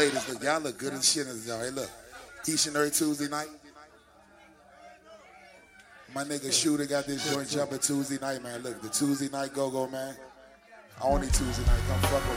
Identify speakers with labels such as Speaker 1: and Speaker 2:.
Speaker 1: ladies, look, y'all look good as shit in this joint. Hey, look, each and every Tuesday night, my nigga Shooter got this joint jumping Tuesday night, man. Look, the Tuesday night go-go, man. Only Tuesday night. Come fuck with